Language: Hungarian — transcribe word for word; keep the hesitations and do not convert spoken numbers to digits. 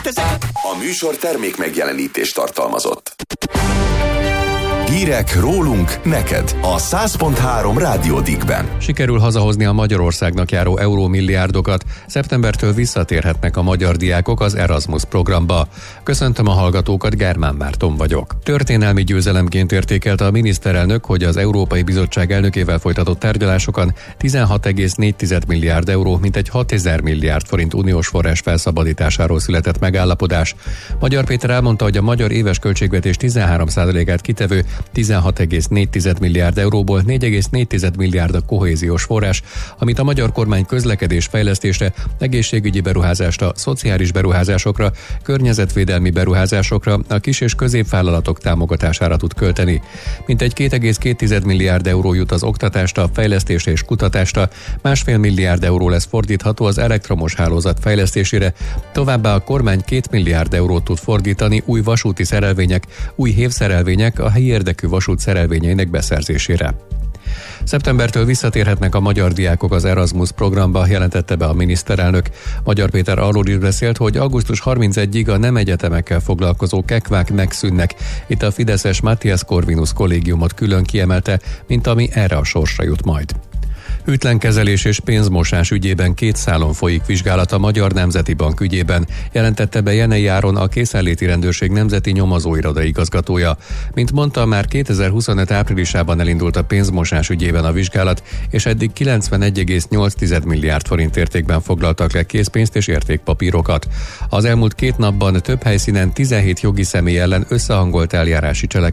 A műsor termék megjelenítést tartalmazott. Hírek rólunk neked a száz pont három Rádió Dickben. Sikerül hazahozni a Magyarországnak járó eurómilliárdokat. Szeptembertől visszatérhetnek a magyar diákok az Erasmus programba. Köszöntöm a hallgatókat, Germán Márton vagyok. Történelmi győzelemként értékelte a miniszterelnök, hogy az Európai Bizottság elnökével folytatott tárgyalásokon tizenhat egész négy milliárd euró, mintegy hatezer milliárd forint uniós forrás felszabadításáról született megállapodás. Magyar Péter elmondta, hogy a magyar éves költségvetés tizenhárom százalékát kitevő tizenhat egész négy milliárd euróból négy egész négy milliárd a kohéziós forrás, amit a magyar kormány közlekedés fejlesztésre, egészségügyi beruházásra, szociális beruházásokra, környezetvédelmi beruházásokra, a kis- és középvállalatok támogatására tud költeni. Mintegy két egész két milliárd euró jut az oktatásra, fejlesztésre és kutatásra, másfél milliárd euró lesz fordítható az elektromos hálózat fejlesztésére, továbbá a kormány két milliárd eurót tud fordítani új vasúti szerelvények, új hévszerelvények, a helyi érdekű vasút szerelvényeinek beszerzésére. Szeptembertől visszatérhetnek a magyar diákok az Erasmus programba, jelentette be a miniszterelnök. Magyar Péter arról is beszélt, hogy augusztus harmincegyedikéig a nem egyetemekkel foglalkozó kekvák megszűnnek. Itt a fideszes Matthias Corvinus kollégiumot külön kiemelte, mint ami erre a sorsra jut majd. Hűtlenkezelés és pénzmosás ügyében két szálon folyik vizsgálat a Magyar Nemzeti Bank ügyében, jelentette be Jenei Áron, a Készenléti Rendőrség Nemzeti Nyomozóiroda igazgatója. Mint mondta, már kétezer-huszonöt áprilisában elindult a pénzmosás ügyében a vizsgálat, és eddig kilencvenegy egész nyolc milliárd forint értékben foglaltak le készpénzt és értékpapírokat. Az elmúlt két napban több helyszínen tizenhét jogi személy ellen összehangolt eljárási cselekmény